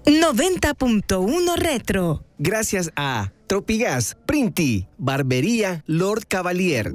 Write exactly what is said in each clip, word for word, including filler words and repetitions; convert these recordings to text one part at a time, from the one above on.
noventa punto uno Retro. Gracias a Tropigas, Printi, Barbería Lord Cavalier.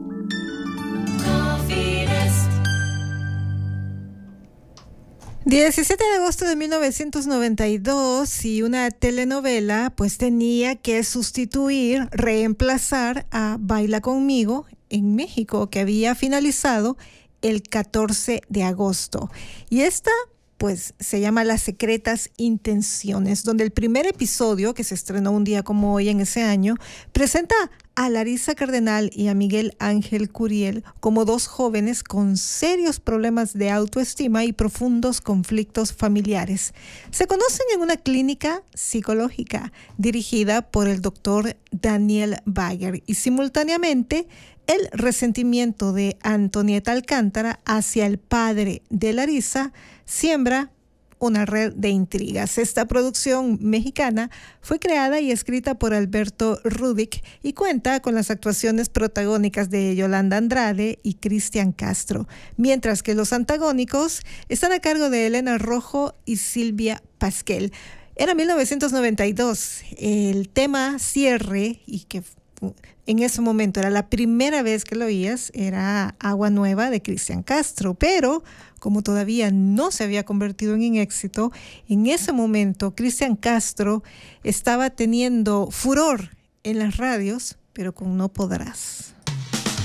diecisiete de agosto de mil novecientos noventa y dos, y una telenovela pues tenía que sustituir, reemplazar a Baila Conmigo en México, que había finalizado el catorce de agosto. Y esta pues se llama Las Secretas Intenciones, donde el primer episodio, que se estrenó un día como hoy en ese año, presenta a Larisa Cardenal y a Miguel Ángel Curiel como dos jóvenes con serios problemas de autoestima y profundos conflictos familiares. Se conocen en una clínica psicológica dirigida por el doctor Daniel Bagger, y simultáneamente el resentimiento de Antonieta Alcántara hacia el padre de Larisa siembra una red de intrigas. Esta producción mexicana fue creada y escrita por Alberto Rudick y cuenta con las actuaciones protagónicas de Yolanda Andrade y Cristian Castro, mientras que los antagónicos están a cargo de Elena Rojo y Silvia Pasquel. Era mil novecientos noventa y dos. El tema cierre, y que en ese momento era la primera vez que lo oías, era Agua Nueva de Cristian Castro, pero como todavía no se había convertido en éxito, en ese momento Cristian Castro estaba teniendo furor en las radios, pero con No Podrás.